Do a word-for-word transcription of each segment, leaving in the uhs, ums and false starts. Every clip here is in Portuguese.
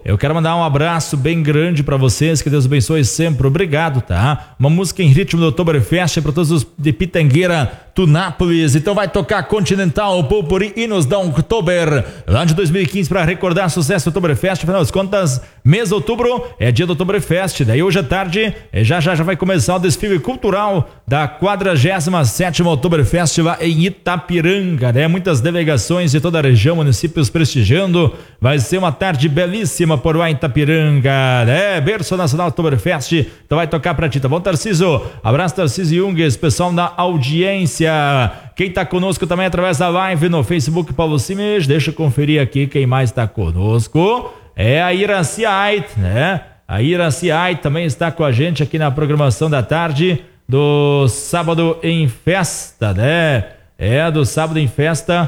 eu quero mandar um abraço bem grande pra vocês, que Deus abençoe sempre, obrigado, tá? Uma música em ritmo do Oktoberfest pra todos os de Pitangueira, Tunápolis. Então vai tocar Continental, Popuri, Hinos da Oktober, lá de dois mil e quinze, pra recordar sucesso do Oktoberfest. Afinal das contas, mês de outubro é dia do Oktoberfest. Daí hoje à tarde, já já já vai começar o desfile cultural da quadragésima sétima Oktoberfest lá em Itapiranga, né? Muitas delegações de toda a região, municípios prestigiando. Vai ser uma tarde belíssima por lá em Itapiranga, né? Berço Nacional Oktoberfest. Então vai tocar pra ti, tá bom, Tarcísio? Abraço, Tarcísio Junges, pessoal da audiência. Quem tá conosco também através da live no Facebook, Paulo Simes, deixa eu conferir aqui quem mais tá conosco. É a Iraci Ait, né? A Iraci Ait também está com a gente aqui na programação da tarde do Sábado em Festa, né? É, do Sábado em Festa.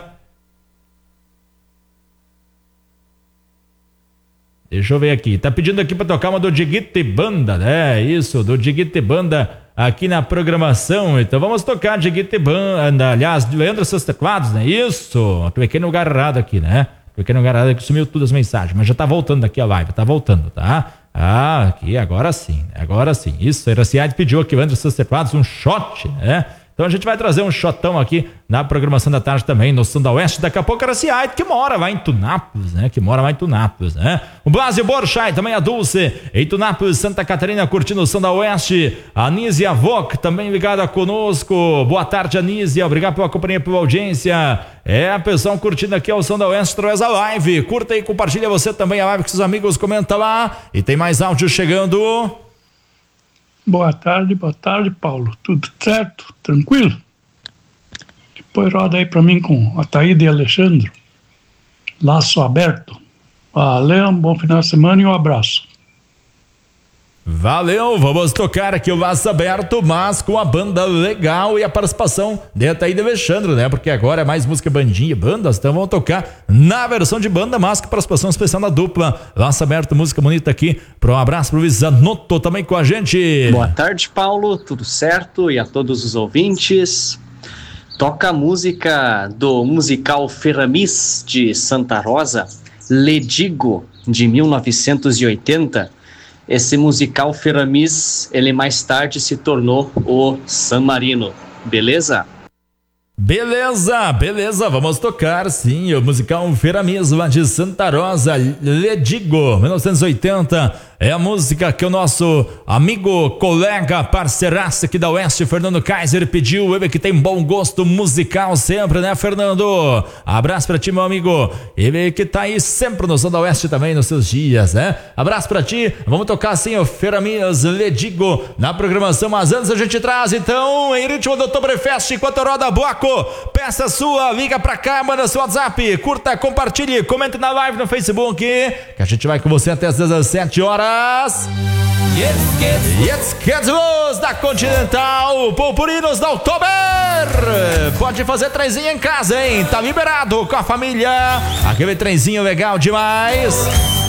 Deixa eu ver aqui. Tá pedindo aqui pra tocar uma do Diguite Banda, né? Isso, do Diguite Banda aqui na programação. Então vamos tocar Diguite Banda. Aliás, Leandro, seus teclados, né? Isso. Cliquei no lugar errado aqui, né? Cliquei no lugar errado que sumiu todas as mensagens. Mas já tá voltando aqui a live, tá voltando, tá? Ah, aqui, agora sim, agora sim. Isso, a Iraciade pediu aqui, Leandro, seus teclados, um shot, né? Então a gente vai trazer um shotão aqui na programação da tarde também, no Sul da Oeste. Daqui a pouco a Iraciade, que mora lá em Tunápolis, né? Que mora lá em Tunápolis, né? O Blasio Borchai, também a Dulce, em Tunápolis, Santa Catarina, curtindo o Sul da Oeste. A Anísia Voc, também ligada conosco. Boa tarde, Anísia. Obrigado pela companhia, pela audiência. É, a pessoa curtindo aqui o Som da Oeste através da live. Curta aí, compartilha você também a live com seus amigos, comenta lá. E tem mais áudio chegando. Boa tarde, boa tarde, Paulo. Tudo certo? Tranquilo? Depois roda aí pra mim com Ataíde e Alexandre. Laço aberto. Valeu, um bom final de semana e um abraço. Valeu, vamos tocar aqui o Laço Aberto, mas com a banda legal e a participação de Ataíde e Alexandre, né? Porque agora é mais música bandinha e bandas, então vamos tocar na versão de banda, mas com participação especial da dupla. Laço Aberto, música bonita aqui. Para um abraço pro Luiz Zanotto também com a gente. Boa tarde, Paulo, tudo certo? E a todos os ouvintes. Toca a música do musical Ferramis de Santa Rosa, Ledigo, de mil novecentos e oitenta. Esse musical Ferramis, ele mais tarde se tornou o San Marino, beleza? Beleza, beleza, vamos tocar sim, o musical Ferramis lá de Santa Rosa, Ledigo, mil novecentos e oitenta, é a música que o nosso amigo, colega, parceiraço aqui da Oeste, Fernando Kaiser, pediu, ele que tem bom gosto musical sempre, né, Fernando? Abraço pra ti, meu amigo, ele que tá aí sempre no Som da Oeste também, nos seus dias, né? Abraço pra ti, vamos tocar assim o Ferramis, Ledigo, na programação, mas antes a gente traz, então, em ritmo do Oktoberfest, enquanto roda bloco, peça sua, liga pra cá, manda seu WhatsApp, curta, compartilhe, comente na live no Facebook, que a gente vai com você até as dezessete horas. Jetzt geht's los da Continental, Pulpurinos da Oktober. Pode fazer trenzinho em casa, hein? Tá liberado com a família. Aquele trenzinho legal demais.